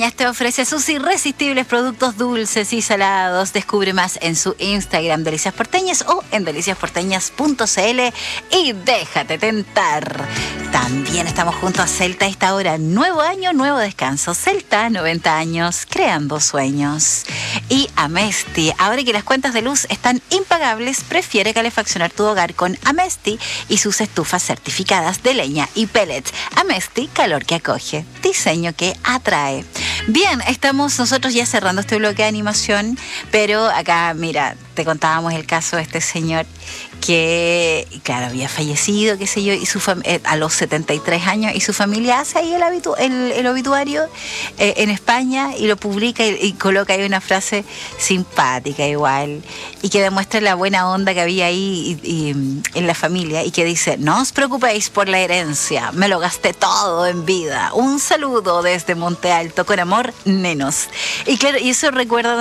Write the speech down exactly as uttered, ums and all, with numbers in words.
Porteñas te ofrece sus irresistibles productos dulces y salados. Descubre más en su Instagram Delicias Porteñas o en delicias porteñas punto c l y déjate tentar. También estamos junto a Celta a esta hora. Nuevo año, nuevo descanso. Celta, noventa años, creando sueños. Y Amesti, ahora que las cuentas de luz están impagables, prefiere calefaccionar tu hogar con Amesti y sus estufas certificadas de leña y pellets. Amesti, calor que acoge, diseño que atrae. Bien, estamos nosotros ya cerrando este bloque de animación, pero acá, mira, te contábamos el caso de este señor que, claro, había fallecido, qué sé yo, y su fam- eh, a los setenta y tres años, y su familia hace ahí el, habitu- el, el obituario eh, en España y lo publica y, y coloca ahí una frase simpática igual, y que demuestra la buena onda que había ahí y, y, en la familia, y que dice: no os preocupéis por la herencia, me lo gasté todo en vida. Un saludo desde Monte Alto, con amor, nenos. Y claro, y eso recuerda